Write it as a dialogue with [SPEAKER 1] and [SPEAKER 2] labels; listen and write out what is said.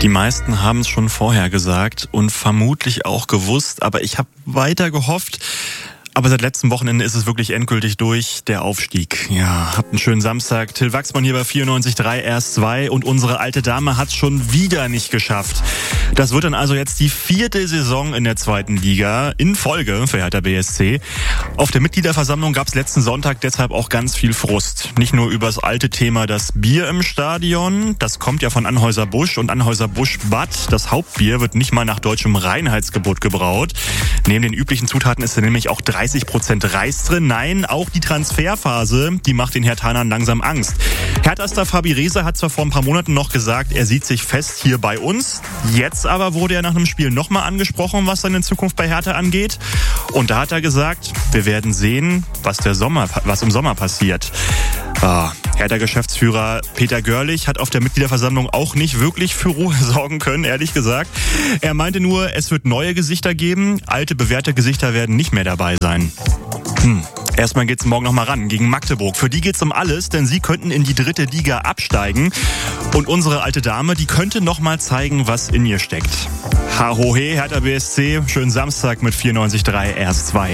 [SPEAKER 1] Die meisten haben es schon vorher gesagt und vermutlich auch gewusst, aber ich habe weiter gehofft. Aber seit letztem Wochenende ist es wirklich endgültig durch, der Aufstieg. Ja, habt einen schönen Samstag. Till Wachsmann hier bei 94.3 erst 2 und unsere alte Dame hat es schon wieder nicht geschafft. Das wird dann also jetzt die 4. Saison in der 2. Liga in Folge für Hertha BSC. Auf der Mitgliederversammlung gab es letzten Sonntag deshalb auch ganz viel Frust. Nicht nur über das alte Thema das Bier im Stadion, das kommt ja von Anheuser-Busch und Anheuser-Busch Bad. Das Hauptbier wird nicht mal nach deutschem Reinheitsgebot gebraut. Neben den üblichen Zutaten ist da nämlich auch 30% Reis drin. Nein, auch die Transferphase, die macht den Herthanern langsam Angst. Hertha-Star Fabi Rehse hat zwar vor ein paar Monaten noch gesagt, er sieht sich fest hier bei uns. Jetzt aber wurde er nach einem Spiel nochmal angesprochen, was seine Zukunft bei Hertha angeht. Und da hat er gesagt, wir werden sehen, was im Sommer passiert. Hertha-Geschäftsführer Peter Görlich hat auf der Mitgliederversammlung auch nicht wirklich für Ruhe sorgen können, ehrlich gesagt. Er meinte nur, es wird neue Gesichter geben, alte, bewährte Gesichter werden nicht mehr dabei sein. Erstmal geht's morgen nochmal ran gegen Magdeburg. Für die geht's um alles, denn sie könnten in die 3. Liga absteigen. Und unsere alte Dame, die könnte nochmal zeigen, was in ihr steckt. Ha ho he, Hertha BSC, schönen Samstag mit 94.3 erst 2.